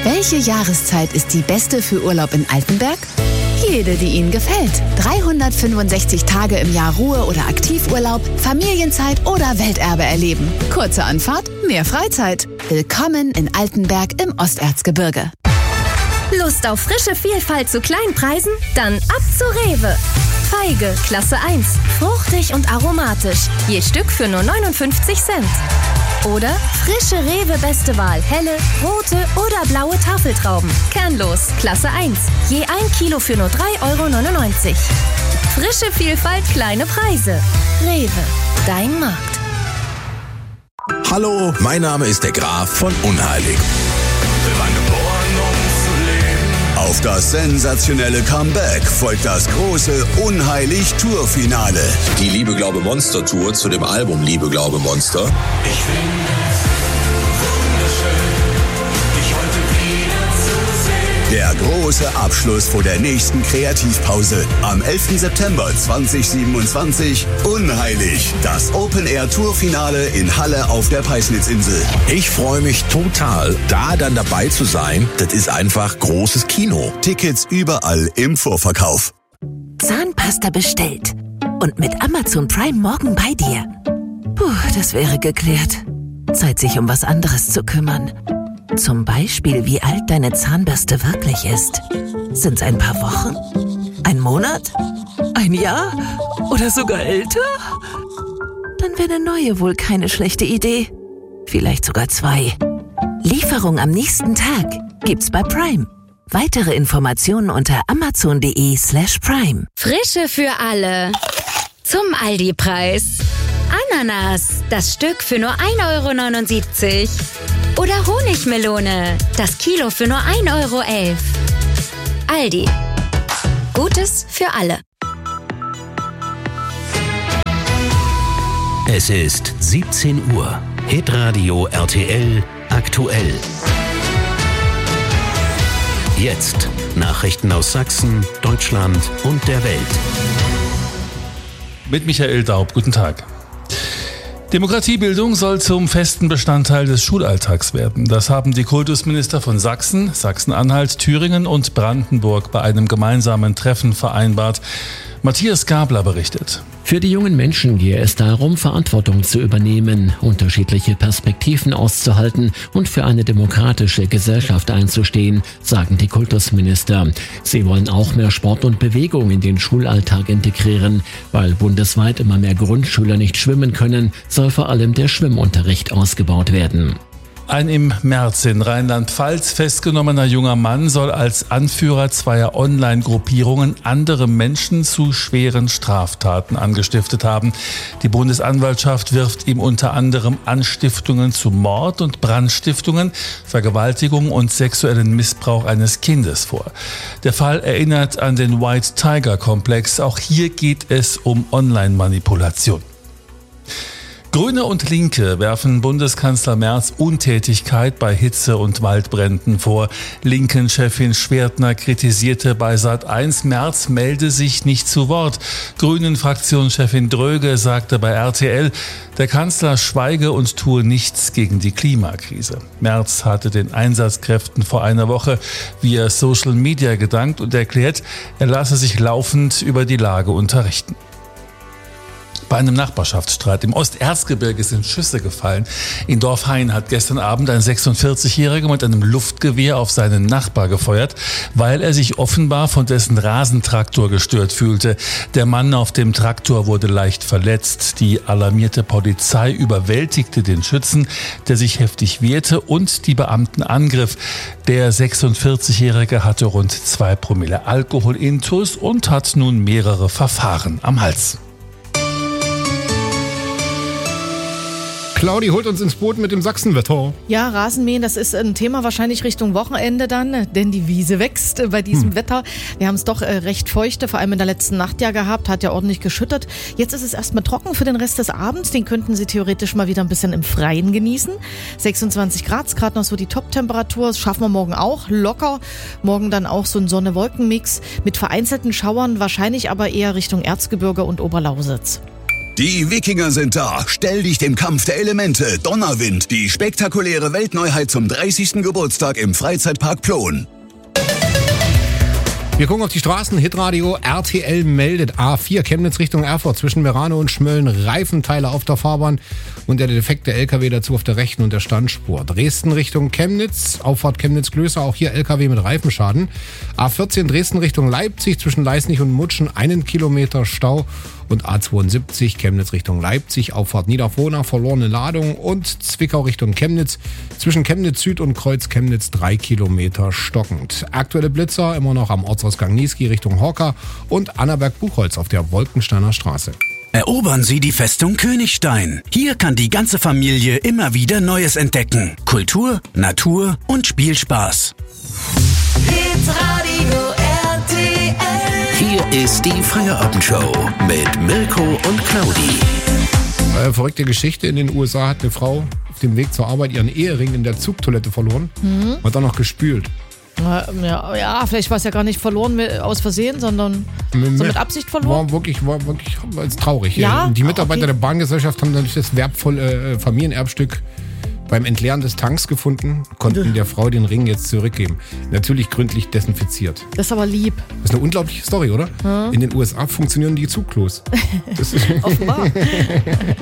Welche Jahreszeit ist die beste für Urlaub in Altenberg? Jede, die Ihnen gefällt. 365 Tage im Jahr Ruhe- oder Aktivurlaub, Familienzeit oder Welterbe erleben. Kurze Anfahrt, mehr Freizeit. Willkommen in Altenberg im Osterzgebirge. Lust auf frische Vielfalt zu kleinen Preisen? Dann ab zu Rewe. Feige, Klasse 1. Fruchtig und aromatisch. Je Stück für nur 59 Cent. Oder frische Rewe Beste Wahl. Helle, rote oder blaue Tafeltrauben. Kernlos, Klasse 1. Je 1 Kilo für nur 3,99 €. Frische Vielfalt, kleine Preise. Rewe, dein Markt. Hallo, mein Name ist der Graf von Unheilig. Auf das sensationelle Comeback folgt das große Unheilig-Tour-Finale. Die Liebe, Glaube, Monster Tour zu dem Album Liebe, Glaube, Monster. Ich finde es wunderschön, dich heute wieder zu sehen. Der große Abschluss vor der nächsten Kreativpause. Am 11. September 2027. Unheilig. Das Open-Air-Tour-Finale in Halle auf der Peisnitzinsel. Ich freue mich total, da dann dabei zu sein. Das ist einfach großes Kino. Tickets überall im Vorverkauf. Zahnpasta bestellt. Und mit Amazon Prime morgen bei dir. Puh, das wäre geklärt. Zeit, sich um was anderes zu kümmern. Zum Beispiel, wie alt deine Zahnbürste wirklich ist. Sind's ein paar Wochen? Ein Monat? Ein Jahr? Oder sogar älter? Dann wäre eine neue wohl keine schlechte Idee. Vielleicht sogar 2. Lieferung am nächsten Tag gibt's bei Prime. Weitere Informationen unter amazon.de/prime. Frische für alle. Zum Aldi-Preis. Ananas, das Stück für nur 1,79 €. Oder Honigmelone, das Kilo für nur 1,11 €. Aldi. Gutes für alle. Es ist 17 Uhr. Hitradio RTL aktuell. Jetzt Nachrichten aus Sachsen, Deutschland und der Welt. Mit Michael Daub, guten Tag. Demokratiebildung soll zum festen Bestandteil des Schulalltags werden. Das haben die Kultusminister von Sachsen, Sachsen-Anhalt, Thüringen und Brandenburg bei einem gemeinsamen Treffen vereinbart. Matthias Gabler berichtet. Für die jungen Menschen gehe es darum, Verantwortung zu übernehmen, unterschiedliche Perspektiven auszuhalten und für eine demokratische Gesellschaft einzustehen, sagen die Kultusminister. Sie wollen auch mehr Sport und Bewegung in den Schulalltag integrieren. Weil bundesweit immer mehr Grundschüler nicht schwimmen können, soll vor allem der Schwimmunterricht ausgebaut werden. Ein im März in Rheinland-Pfalz festgenommener junger Mann soll als Anführer zweier Online-Gruppierungen andere Menschen zu schweren Straftaten angestiftet haben. Die Bundesanwaltschaft wirft ihm unter anderem Anstiftungen zu Mord und Brandstiftungen, Vergewaltigung und sexuellen Missbrauch eines Kindes vor. Der Fall erinnert an den White Tiger-Komplex. Auch hier geht es um Online-Manipulation. Grüne und Linke werfen Bundeskanzler Merz Untätigkeit bei Hitze- und Waldbränden vor. Linken-Chefin Schwertner kritisierte bei Sat.1, Merz melde sich nicht zu Wort. Grünen-Fraktionschefin Dröge sagte bei RTL, der Kanzler schweige und tue nichts gegen die Klimakrise. Merz hatte den Einsatzkräften vor einer Woche via Social Media gedankt und erklärt, er lasse sich laufend über die Lage unterrichten. Bei einem Nachbarschaftsstreit im Osterzgebirge sind Schüsse gefallen. In Dorfhain hat gestern Abend ein 46-Jähriger mit einem Luftgewehr auf seinen Nachbar gefeuert, weil er sich offenbar von dessen Rasentraktor gestört fühlte. Der Mann auf dem Traktor wurde leicht verletzt. Die alarmierte Polizei überwältigte den Schützen, der sich heftig wehrte und die Beamten angriff. Der 46-Jährige hatte rund 2 Promille Alkohol intus und hat nun mehrere Verfahren am Hals. Claudi holt uns ins Boot mit dem Sachsenwetter. Ja, Rasenmähen, das ist ein Thema wahrscheinlich Richtung Wochenende dann, denn die Wiese wächst bei diesem Wetter. Wir haben es doch recht feuchte, vor allem in der letzten Nacht ja gehabt, hat ja ordentlich geschüttet. Jetzt ist es erstmal trocken für den Rest des Abends, den könnten Sie theoretisch mal wieder ein bisschen im Freien genießen. 26 Grad ist gerade noch so die Top-Temperatur, das schaffen wir morgen auch locker. Morgen dann auch so ein Sonne-Wolken-Mix mit vereinzelten Schauern, wahrscheinlich aber eher Richtung Erzgebirge und Oberlausitz. Die Wikinger sind da. Stell dich dem Kampf der Elemente. Donnerwind, die spektakuläre Weltneuheit zum 30. Geburtstag im Freizeitpark Plon. Wir gucken auf die Straßen. Hitradio RTL meldet A4 Chemnitz Richtung Erfurt zwischen Merano und Schmölln. Reifenteile auf der Fahrbahn und der defekte LKW dazu auf der rechten und der Standspur. Dresden Richtung Chemnitz, Auffahrt Chemnitz-Klößer, auch hier LKW mit Reifenschaden. A14 Dresden Richtung Leipzig zwischen Leisnig und Mutschen 1 Kilometer Stau. Und A72 Chemnitz Richtung Leipzig, Auffahrt Niederfrohnach, verlorene Ladung. Und Zwickau Richtung Chemnitz, zwischen Chemnitz Süd und Kreuz Chemnitz 3 Kilometer stockend. Aktuelle Blitzer immer noch am Ortsausgang Niesky Richtung Horka und Annaberg-Buchholz auf der Wolkensteiner Straße. Erobern Sie die Festung Königstein. Hier kann die ganze Familie immer wieder Neues entdecken. Kultur, Natur und Spielspaß. Hitradio RTL. Hier ist die Feierabendshow mit Mirko und Claudi. Verrückte Geschichte. In den USA hat eine Frau auf dem Weg zur Arbeit ihren Ehering in der Zugtoilette verloren und hat dann noch gespült. Ja, vielleicht war es ja gar nicht verloren aus Versehen, sondern so mit Absicht verloren. War wirklich traurig. Ja? Die Mitarbeiter Okay. der Bahngesellschaft haben natürlich das wertvolle Familienerbstück beim Entleeren des Tanks gefunden, konnten der Frau den Ring jetzt zurückgeben. Natürlich gründlich desinfiziert. Das ist aber lieb. Das ist eine unglaubliche Story, oder? In den USA funktionieren die Zugklos. Das ist Offenbar.